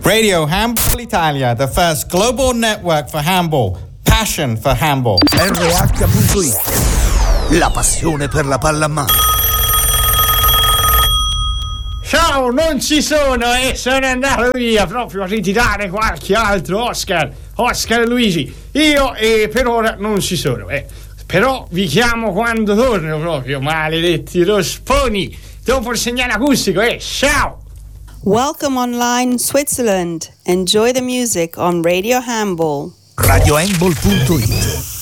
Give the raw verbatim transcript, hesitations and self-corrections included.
Radio Handball Italia, the first global network for handball. Passion for handball. R H punto it. La passione per la pallamano. Ciao, non ci sono e sono andato via proprio a ritirare qualche altro Oscar. Oscar Luigi. Io e per ora non ci sono, eh. Però vi chiamo quando torno proprio, maledetti rosponi. Dopo il segnale acustico, eh. Ciao! Welcome online Switzerland. Enjoy the music on Radio Handball. Radio Handball punto it.